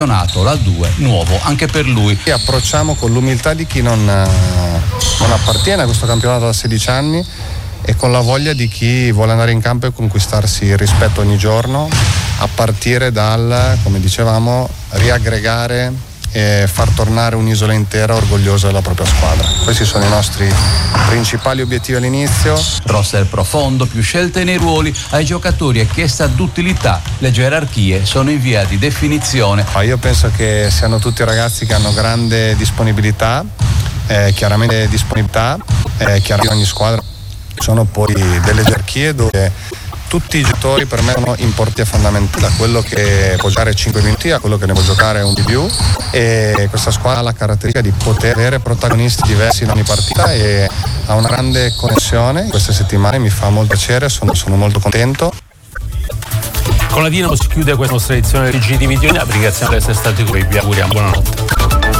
la 2 nuovo anche per lui. E approcciamo con l'umiltà di chi non appartiene a questo campionato da 16 anni e con la voglia di chi vuole andare in campo e conquistarsi il rispetto ogni giorno, a partire dal, come dicevamo, riaggregare e far tornare un'isola intera orgogliosa della propria squadra. Questi sono i nostri principali obiettivi all'inizio. Roster profondo, più scelte nei ruoli, ai giocatori è chiesta d'utilità, le gerarchie sono in via di definizione. Io penso che siano tutti ragazzi che hanno grande disponibilità, chiaramente ogni squadra sono poi delle gerarchie dove tutti i giocatori per me sono importanti e fondamentali, da quello che può giocare 5 minuti a quello che ne può giocare un di più, e questa squadra ha la caratteristica di poter avere protagonisti diversi in ogni partita e ha una grande connessione. Queste settimane mi fa molto piacere, sono molto contento. Con la Dinamo si chiude questa nostra edizione di GTV. Ringraziamo per essere stati qui, vi auguriamo buonanotte.